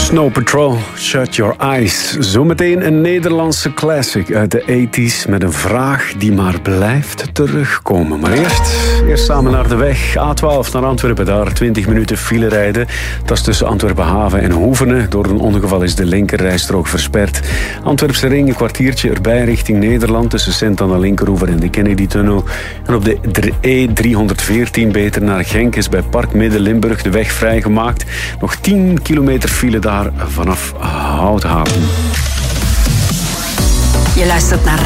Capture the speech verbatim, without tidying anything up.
Snow Patrol, Shut Your Eyes. Zometeen een Nederlandse classic uit de tachtig met een vraag die maar blijft terugkomen. Maar eerst, eerst samen naar de weg. A twaalf naar Antwerpen, daar twintig minuten file rijden. Dat is tussen Antwerpen Haven en Hoevenen. Door een ongeval is de linkerrijstrook versperd. Antwerpse ring, een kwartiertje erbij richting Nederland tussen Sint aan de linkeroever en de Kennedy-tunnel. En op de E driehonderdveertien beter naar Genk is bij Park Midden-Limburg de weg vrijgemaakt. Nog tien kilometer file daar vanaf Houthaven. Je luistert naar